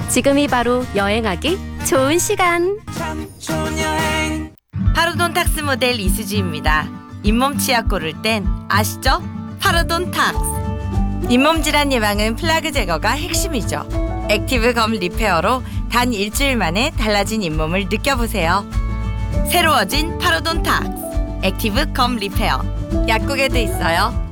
지금이 바로 여행하기 좋은 시간. 파로돈탁스 모델 이수지입니다. 잇몸 치약 고를 땐 아시죠? 파로돈탁스. 잇몸 질환 예방은 플라그 제거가 핵심이죠. 액티브 검 리페어로 단 일주일 만에 달라진 잇몸을 느껴보세요. 새로워진 파로돈탁스 액티브 검 리페어. 약국에도 있어요.